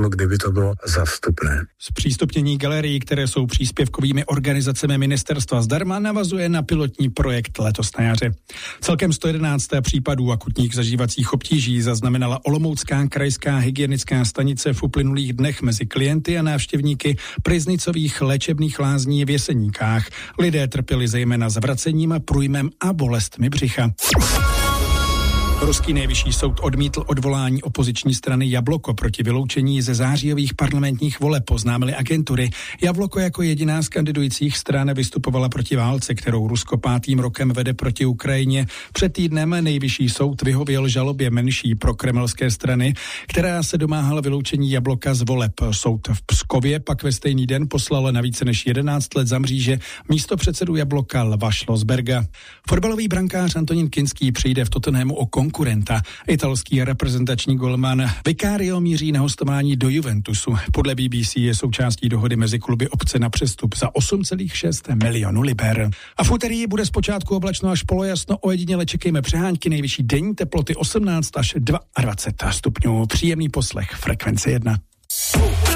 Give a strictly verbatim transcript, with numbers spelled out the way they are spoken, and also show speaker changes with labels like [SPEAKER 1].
[SPEAKER 1] kdyby to bylo zastupné.
[SPEAKER 2] Zpřístupnění galerií, které jsou příspěvkovými organizacemi ministerstva zdarma, navazuje na pilotní projekt letos na jaře. Celkem sto jedenáct případů akutních zažívacích obtíží zaznamenala Olomoucká krajská hygienická stanice v uplynulých dnech mezi klienty a návštěvníky Pryznicových léčebných lázní v Jeseníkách. Lidé trpěli zejména zvracením, průjmem a bolestmi břicha. Ruský nejvyšší soud odmítl odvolání opoziční strany Jabloko proti vyloučení ze zářijových parlamentních voleb, oznámily agentury. Jabloko jako jediná z kandidujících stran vystupovala proti válce, kterou Rusko pátým rokem vede proti Ukrajině. Před týdnem nejvyšší soud vyhověl žalobě menší prokremelské strany, která se domáhala vyloučení Jabloka z voleb. Soud v Pskově pak ve stejný den poslal na více než jedenáct let za mříže místopředsedu Jabloka Lva Schlossberga. Fotbalový brankář Antonín Kinský přijde v Tottenhamu o konkurenta. Italský reprezentační golman Vicario míří na hostování do Juventusu. Podle B B C je součástí dohody mezi kluby opce na přestup za osm celá šest milionů liber. A v úterý bude zpočátku oblačno až polojasno, ojediněle čekejme přehánky, nejvyšší denní teploty osmnáct až dvacet dva stupňů. Příjemný poslech Frekvence jedna.